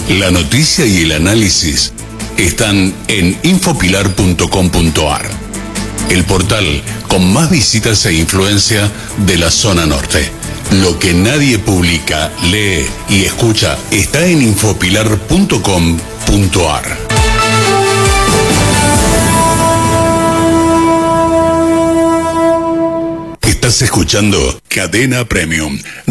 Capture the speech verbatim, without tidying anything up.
La noticia y el análisis están en infopilar punto com punto ar, el portal con más visitas e influencia de la zona norte. Lo que nadie publica, lee y escucha está en infopilar punto com punto ar. Estás escuchando Cadena Premium.